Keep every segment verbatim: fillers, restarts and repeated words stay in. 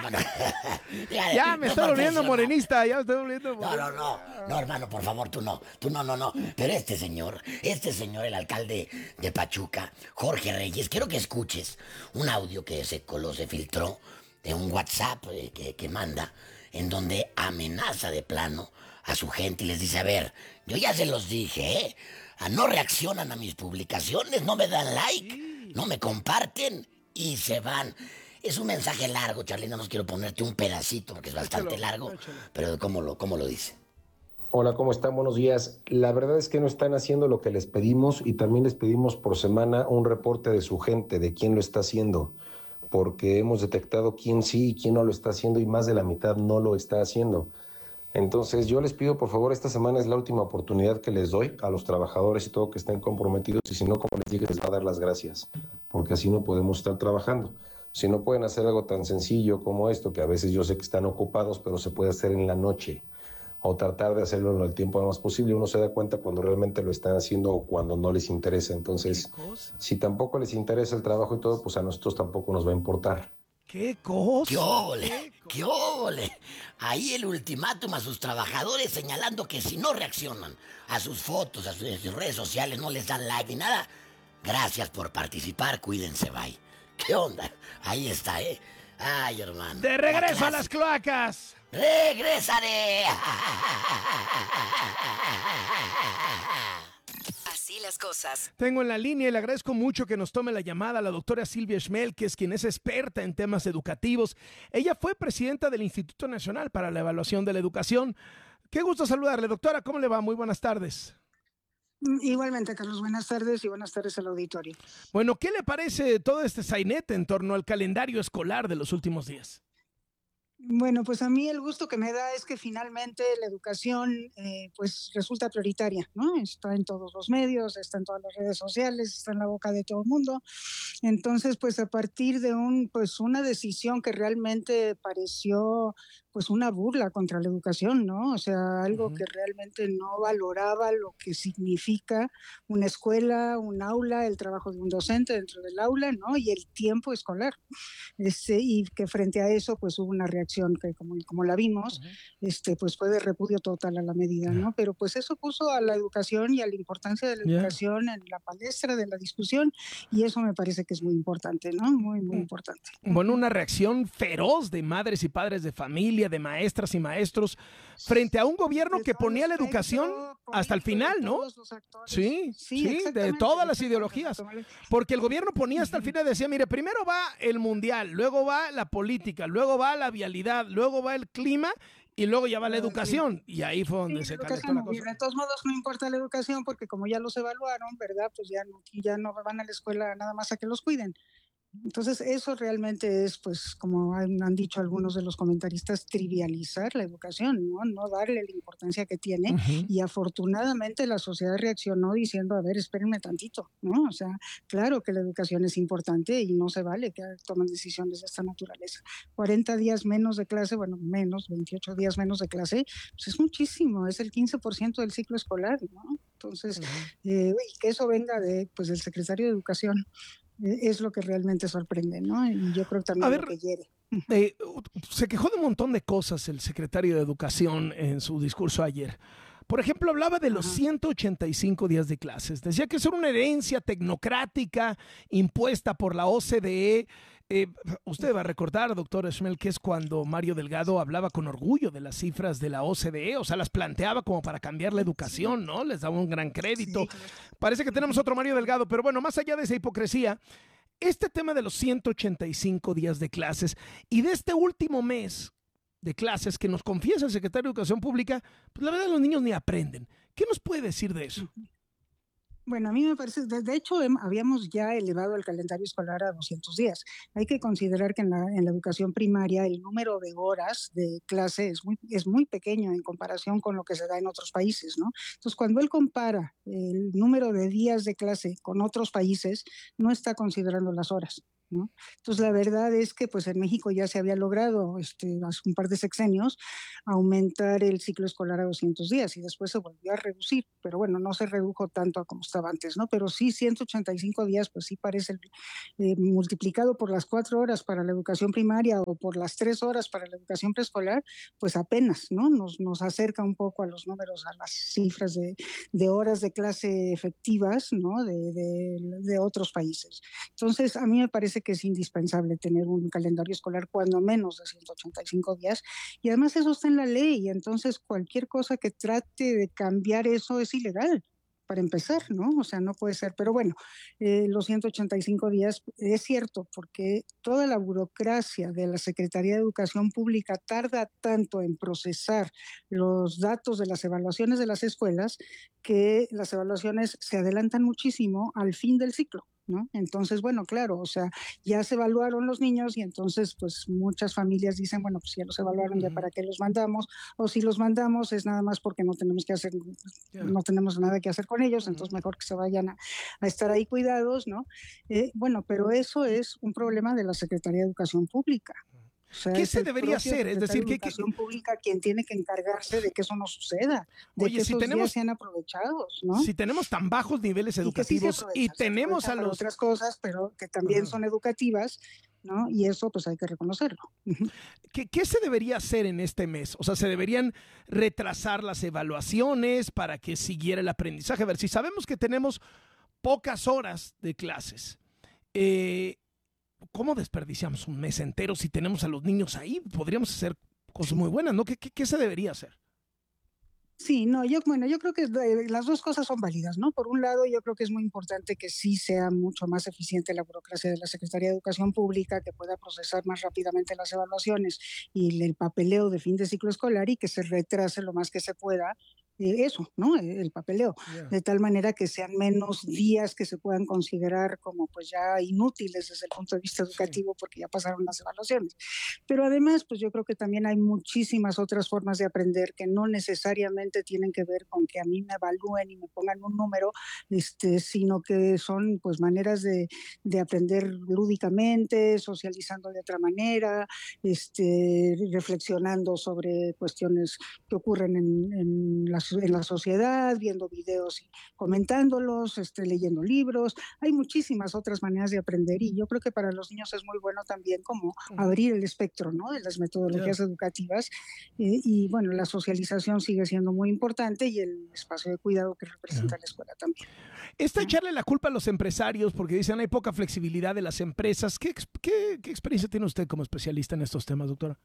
hermano. ya, Ya me no estoy volviendo profesional. morenista, ya me estoy volviendo No, morenista. no, no, no, hermano, por favor, tú no, tú no, no, no. Pero este señor, este señor, el alcalde de Pachuca, Jorge Reyes, quiero que escuches un audio que se coló, se filtró de un WhatsApp eh, que, que manda, en donde amenaza de plano a su gente y les dice, a ver, yo ya se los dije, ¿eh? Ah, no reaccionan a mis publicaciones, no me dan like, no me comparten y se van. Es un mensaje largo, Charly, no nos quiero ponerte un pedacito porque es bastante Échalo, largo, échalo. pero ¿cómo lo, cómo lo dice? Hola, ¿cómo están? Buenos días. La verdad es que no están haciendo lo que les pedimos y también les pedimos por semana un reporte de su gente, de quién lo está haciendo, porque hemos detectado quién sí y quién no lo está haciendo y más de la mitad no lo está haciendo. Entonces yo les pido por favor, esta semana es la última oportunidad que les doy a los trabajadores y todo que estén comprometidos y si no, como les dije, les va a dar las gracias, porque así no podemos estar trabajando. Si no pueden hacer algo tan sencillo como esto, que a veces yo sé que están ocupados, pero se puede hacer en la noche, o tratar de hacerlo en el tiempo más posible, uno se da cuenta cuando realmente lo están haciendo o cuando no les interesa. Entonces, si tampoco les interesa el trabajo y todo, pues a nosotros tampoco nos va a importar. ¡Qué cosa! ¡Qué óvole! ¡Qué óvole! Ahí el ultimátum a sus trabajadores señalando que si no reaccionan a sus fotos, a sus, a sus redes sociales, no les dan like ni nada, gracias por participar, cuídense, bye. ¿Qué onda? Ahí está, ¿eh? Ay, hermano. ¡De regreso a las cloacas! ¡Regresaré! Así las cosas. Tengo en la línea y le agradezco mucho que nos tome la llamada a la doctora Silvia Schmel, que es quien es experta en temas educativos. Ella fue presidenta del Instituto Nacional para la Evaluación de la Educación. Qué gusto saludarle, doctora. ¿Cómo le va? Muy buenas tardes. Igualmente, Carlos, buenas tardes y buenas tardes al auditorio. Bueno, ¿qué le parece todo este sainete en torno al calendario escolar de los últimos días? Bueno, pues a mí el gusto que me da es que finalmente la educación eh, pues resulta prioritaria, ¿no? Está en todos los medios, está en todas las redes sociales, está en la boca de todo el mundo. Entonces, pues a partir de un pues una decisión que realmente pareció pues una burla contra la educación, ¿no? O sea, algo uh-huh. que realmente no valoraba lo que significa una escuela, un aula, el trabajo de un docente dentro del aula, ¿no? Y el tiempo escolar. Este, y que frente a eso pues hubo una reacción que como, como la vimos, uh-huh. este, pues fue de repudio total a la medida, ¿no? Pero pues eso puso a la educación y a la importancia de la yeah. educación en la palestra de la discusión y eso me parece que es muy importante, ¿no? Muy, muy importante. Bueno, una reacción feroz de madres y padres de familia, de maestras y maestros, frente a un gobierno que ponía la educación hasta el final, ¿no? Sí, sí, sí de todas las ideologías. Porque el gobierno ponía hasta el final y decía, mire, primero va el mundial, luego va la política, luego va la vialidad, luego va el clima y luego ya va la educación. Y ahí fue donde sí, se calentó la cosa. De todos modos no importa la educación porque como ya los evaluaron, ¿verdad? Pues ya no, ya no van a la escuela nada más a que los cuiden. Entonces eso realmente es, pues, como han, han dicho algunos de los comentaristas, trivializar la educación, ¿no? No darle la importancia que tiene. Uh-huh. Y afortunadamente la sociedad reaccionó diciendo, a ver, espérenme tantito, ¿no? O sea, claro que la educación es importante y no se vale que tomen decisiones de esta naturaleza. cuarenta días menos de clase, bueno, menos, veintiocho días menos de clase, pues es muchísimo, es el quince por ciento del ciclo escolar, ¿no? Entonces, uh-huh. eh, y que eso venga de, pues, del secretario de Educación, es lo que realmente sorprende, ¿no? Y yo creo que también a ver, lo que hiere. Eh, se quejó de un montón de cosas el secretario de Educación en su discurso ayer. Por ejemplo, hablaba de los Ajá. ciento ochenta y cinco días de clases. Decía que eso era una herencia tecnocrática impuesta por la O C D E. Eh, usted va a recordar, doctor Schmel, que es cuando Mario Delgado hablaba con orgullo de las cifras de la O C D E, o sea, las planteaba como para cambiar la educación, ¿no? Les daba un gran crédito. Sí, claro. Parece que tenemos otro Mario Delgado, pero bueno, más allá de esa hipocresía, este tema de los ciento ochenta y cinco días de clases y de este último mes de clases que nos confiesa el secretario de Educación Pública, pues la verdad los niños ni aprenden. ¿Qué nos puede decir de eso? Bueno, a mí me parece, de, de hecho habíamos ya elevado el calendario escolar a doscientos días. Hay que considerar que en la, en la educación primaria el número de horas de clase es muy, es muy pequeño en comparación con lo que se da en otros países, ¿no? Entonces, cuando él compara el número de días de clase con otros países, no está considerando las horas. ¿no? Entonces, la verdad es que pues en México ya se había logrado este, hace un par de sexenios aumentar el ciclo escolar a doscientos días y después se volvió a reducir, pero bueno, no se redujo tanto a como estaba antes, ¿no? Pero sí, ciento ochenta y cinco días, pues sí parece eh, multiplicado por las cuatro horas para la educación primaria o por las tres horas para la educación preescolar, pues apenas, ¿no? Nos, nos acerca un poco a los números, a las cifras de, de horas de clase efectivas, ¿no? De, de, de otros países. Entonces, a mí me parece que es indispensable tener un calendario escolar cuando menos de ciento ochenta y cinco días, y además eso está en la ley, y entonces cualquier cosa que trate de cambiar eso es ilegal, para empezar, ¿no? O sea, no puede ser. Pero bueno, eh, los ciento ochenta y cinco días es cierto, porque toda la burocracia de la Secretaría de Educación Pública tarda tanto en procesar los datos de las evaluaciones de las escuelas que las evaluaciones se adelantan muchísimo al fin del ciclo, ¿no? Entonces, bueno, claro, o sea, ya se evaluaron los niños y entonces pues muchas familias dicen, bueno, pues ya los evaluaron, ya para qué los mandamos, o si los mandamos es nada más porque no tenemos que hacer, no tenemos nada que hacer con ellos, entonces mejor que se vayan a, a estar ahí cuidados, ¿no? Eh, bueno, pero eso es un problema de la Secretaría de Educación Pública. O sea, ¿qué se debería hacer? Es decir, que educación que, pública quien tiene que encargarse de que eso no suceda, de oye, que si esos tenemos, días sean aprovechados, ¿no? Si tenemos tan bajos niveles educativos y, sí y tenemos a los otras cosas, pero que también uh-huh. son educativas, ¿no? Y eso pues hay que reconocerlo. Uh-huh. ¿Qué, ¿Qué se debería hacer en este mes? O sea, ¿se deberían retrasar las evaluaciones para que siguiera el aprendizaje? A ver, si sabemos que tenemos pocas horas de clases, eh, ¿cómo desperdiciamos un mes entero si tenemos a los niños ahí? Podríamos hacer cosas muy buenas, ¿no? ¿Qué, qué, qué se debería hacer? Sí, no, yo, bueno, yo creo que las dos cosas son válidas, ¿no? Por un lado, yo creo que es muy importante que sí sea mucho más eficiente la burocracia de la Secretaría de Educación Pública, que pueda procesar más rápidamente las evaluaciones y el papeleo de fin de ciclo escolar y que se retrase lo más que se pueda Eh, eso, ¿no? El papeleo, yeah. de tal manera que sean menos días que se puedan considerar como pues ya inútiles desde el punto de vista educativo sí. porque ya pasaron las evaluaciones. Pero además, pues yo creo que también hay muchísimas otras formas de aprender que no necesariamente tienen que ver con que a mí me evalúen y me pongan un número, este, sino que son pues maneras de, de aprender lúdicamente, socializando de otra manera, este, reflexionando sobre cuestiones que ocurren en, en las en la sociedad, viendo videos y comentándolos, este, leyendo libros. Hay muchísimas otras maneras de aprender y yo creo que para los niños es muy bueno también como abrir el espectro, ¿no? De las metodologías yeah. educativas eh, y bueno, la socialización sigue siendo muy importante y el espacio de cuidado que representa yeah. la escuela también. Esta ¿sí? echarle la culpa a los empresarios porque dicen hay poca flexibilidad de las empresas. ¿Qué, qué, qué experiencia tiene usted como especialista en estos temas, doctora?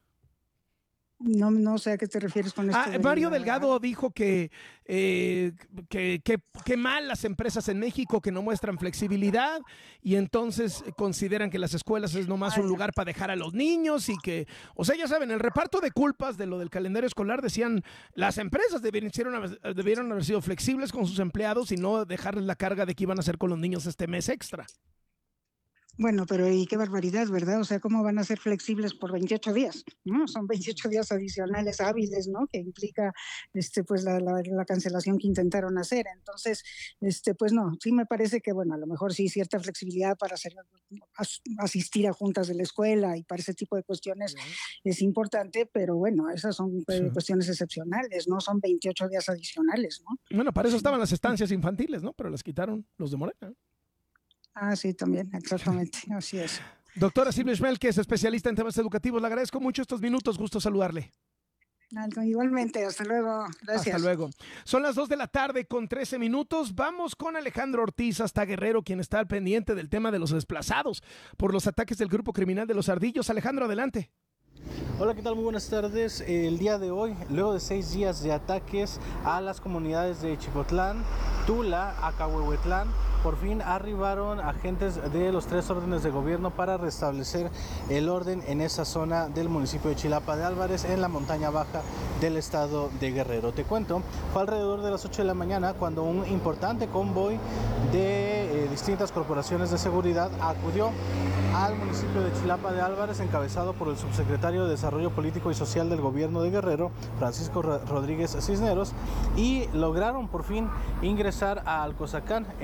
No, no sé a qué te refieres con esto. Ah, Mario de... Delgado dijo que, eh, que, que, que mal las empresas en México que no muestran flexibilidad y entonces consideran que las escuelas es nomás Ay, un lugar para dejar a los niños y que, o sea, ya saben, el reparto de culpas de lo del calendario escolar decían las empresas debieron haber, debieron haber sido flexibles con sus empleados y no dejarles la carga de qué iban a hacer con los niños este mes extra. Bueno, pero y qué barbaridad, ¿verdad? O sea, ¿cómo van a ser flexibles por veintiocho días? ¿No? Son veintiocho días adicionales hábiles, ¿no? Que implica, este, pues, la, la, la cancelación que intentaron hacer. Entonces, este, pues no, sí me parece que, bueno, a lo mejor sí cierta flexibilidad para hacer, as, asistir a juntas de la escuela y para ese tipo de cuestiones sí. es importante, pero bueno, esas son sí. cuestiones excepcionales, ¿no? Son veintiocho días adicionales, ¿no? Bueno, para eso estaban las estancias infantiles, ¿no? Pero las quitaron los de Morena. Ah, sí, también, exactamente, así es. Doctora Silvia Schmelke, que es especialista en temas educativos, le agradezco mucho estos minutos, gusto saludarle. Igualmente, hasta luego, gracias. Hasta luego. Son las dos de la tarde con trece minutos, vamos con Alejandro Ortiz hasta Guerrero, quien está al pendiente del tema de los desplazados por los ataques del grupo criminal de los Ardillos. Alejandro, adelante. Hola, ¿qué tal? Muy buenas tardes. El día de hoy, luego de seis días de ataques a las comunidades de Chipotlán, Tula, Acahuehuetlán, por fin arribaron agentes de los tres órdenes de gobierno para restablecer el orden en esa zona del municipio de Chilapa de Álvarez, en la montaña baja del estado de Guerrero. Te cuento, fue alrededor de las ocho de la mañana cuando un importante convoy de eh, distintas corporaciones de seguridad acudió al municipio de Chilapa de Álvarez, encabezado por el subsecretario de Desarrollo Político y Social del gobierno de Guerrero, Francisco Rodríguez Cisneros, y lograron por fin ingresar a Alcozacán, en donde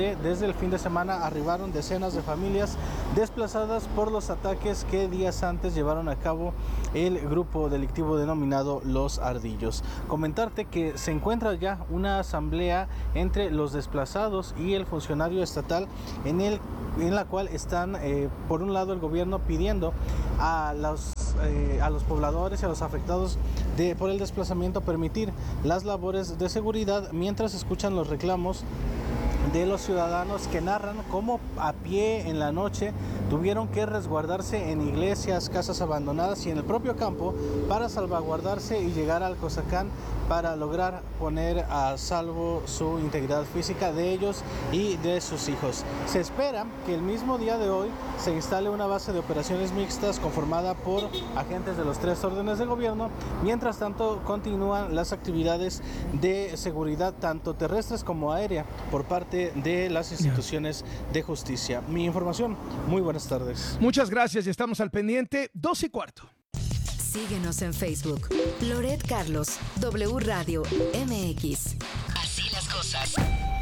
donde desde el fin de semana arribaron decenas de familias desplazadas por los ataques que días antes llevaron a cabo el grupo delictivo denominado Los Ardillos. Comentarte que se encuentra ya una asamblea entre los desplazados y el funcionario estatal en, el, en la cual están, eh, por un lado, el gobierno pidiendo a los, eh, a los pobladores y a los afectados de, por el desplazamiento permitir las labores de seguridad mientras escuchan los reclamos de los ciudadanos que narran cómo a pie en la noche tuvieron que resguardarse en iglesias, casas abandonadas y en el propio campo para salvaguardarse y llegar al Cosacán para lograr poner a salvo su integridad física de ellos y de sus hijos. Se espera que el mismo día de hoy se instale una base de operaciones mixtas conformada por agentes de los tres órdenes de gobierno. Mientras tanto, continúan las actividades de seguridad tanto terrestres como aérea por parte de las instituciones de justicia. Mi información, muy buenas tardes. Muchas gracias y estamos al pendiente. Dos y cuarto. Síguenos en Facebook. Loret Carlos, W Radio M X. Así las cosas.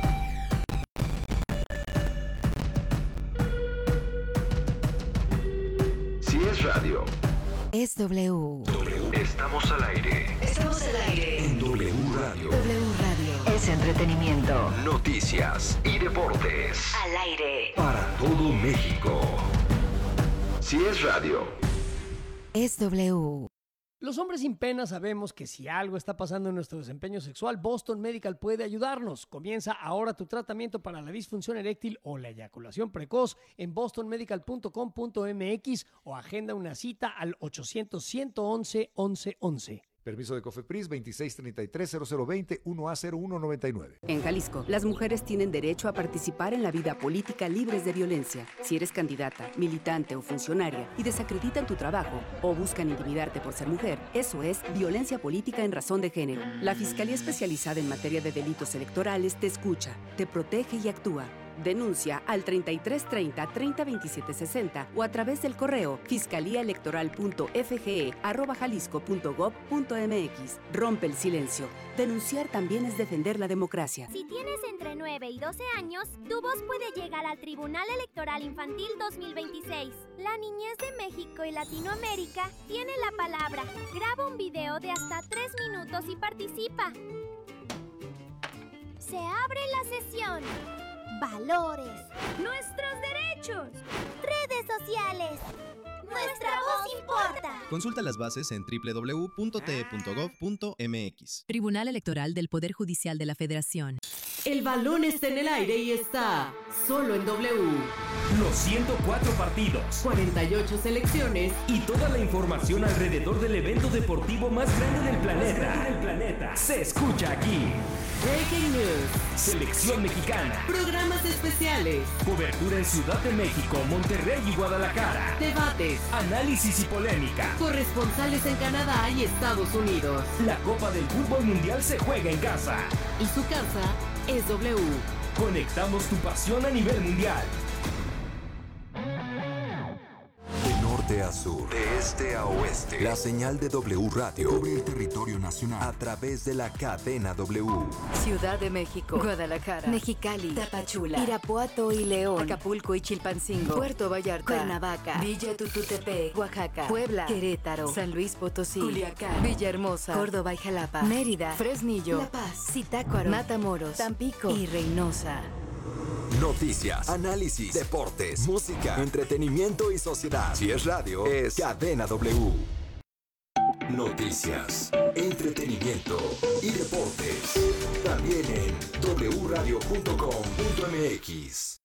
Si es radio, es W. W. Estamos al aire. Estamos al aire. En W Radio. W Radio. Es entretenimiento. Noticias y deportes. Al aire. Para todo México. Si es radio, es W. Los hombres sin pena sabemos que si algo está pasando en nuestro desempeño sexual, Boston Medical puede ayudarnos. Comienza ahora tu tratamiento para la disfunción eréctil o la eyaculación precoz en boston medical punto com punto m x o agenda una cita al ochocientos, ciento once, once once. Permiso de COFEPRIS veintiséis treinta y tres cero cero veinte uno A cero uno noventa y nueve. En Jalisco, las mujeres tienen derecho a participar en la vida política libres de violencia. Si eres candidata, militante o funcionaria y desacreditan tu trabajo o buscan intimidarte por ser mujer, eso es violencia política en razón de género. La Fiscalía Especializada en Materia de Delitos Electorales te escucha, te protege y actúa. Denuncia al treinta y tres treinta, treinta veintisiete sesenta o a través del correo fiscaliaelectoral.fge arroba jalisco.gov.mx. Rompe el silencio. Denunciar también es defender la democracia. Si tienes entre nueve y doce años, tu voz puede llegar al Tribunal Electoral Infantil dos mil veintiséis. La niñez de México y Latinoamérica tiene la palabra. Graba un video de hasta tres minutos y participa. Se abre la sesión. Valores. Nuestros derechos. Redes sociales. Nuestra voz importa. Consulta las bases en doble u doble u doble u punto t e punto gov punto m x. Tribunal Electoral del Poder Judicial de la Federación. El balón está en el aire y está solo en W. Los ciento cuatro partidos, cuarenta y ocho selecciones y toda la información alrededor del evento deportivo más grande del planeta. Más grande del planeta. Se escucha aquí. Breaking News. Selección mexicana. Programas especiales. Cobertura en Ciudad de México, Monterrey y Guadalajara. Debates. Análisis y polémica. Corresponsales en Canadá y Estados Unidos. La Copa del Fútbol Mundial se juega en casa. Y su casa es W. Conectamos tu pasión a nivel mundial. de norte a sur, de este a oeste, la señal de W Radio cubre el territorio nacional a través de la cadena W. Ciudad de México, Guadalajara, Mexicali, Tapachula, Irapuato y León, Acapulco y Chilpancingo, Puerto Vallarta, Cuernavaca, Villa Tututepec, Oaxaca, Puebla, Querétaro, San Luis Potosí, Culiacán, Villahermosa, Córdoba y Jalapa, Mérida, Fresnillo, La Paz, Zitácuaro, Matamoros, Tampico y Reynosa. Noticias, análisis, deportes, música, entretenimiento y sociedad. Si es radio, es Cadena W. Noticias, entretenimiento y deportes. También en doble u radio punto com punto m x.